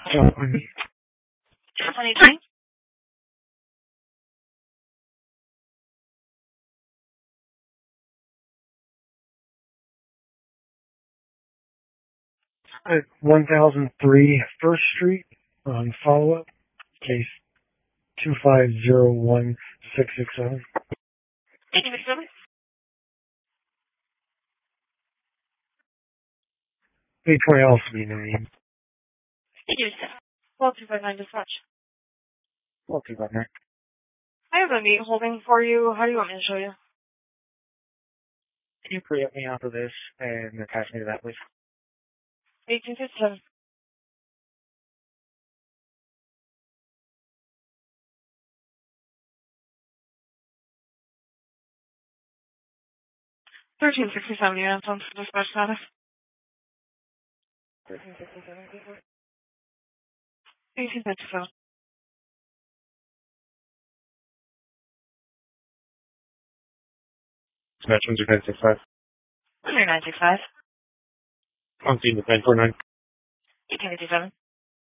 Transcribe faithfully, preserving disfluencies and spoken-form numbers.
California. twenty-three? At one thousand three First Street on follow-up, case two five zero one six six seven. Thank you, Mister Phillips. Victoria else be named. Thank you, sir. twelve two five nine dispatch. Okay, Governor. I have a meet holding for you. How do you want me to show you? Can you pre-up me off of this and attach me to that, please? eighteen fifty-seven. thirteen sixty-seven units on dispatch status. thirteen sixty-seven, eighteen fifty-seven. Dispatch one zero nine six five. one nine six five. On scene with nine four nine. eighteen fifty-seven.